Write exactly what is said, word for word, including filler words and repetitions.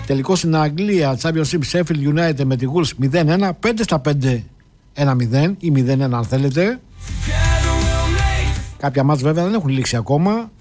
Τελικό στην Αγγλία, Championship Sheffield United με τη Wolves μηδέν ένα, πέντε στα πέντε, ένα μηδέν ή μηδέν ένα αν θέλετε. Κάποια μάτς βέβαια δεν έχουν λήξει ακόμα.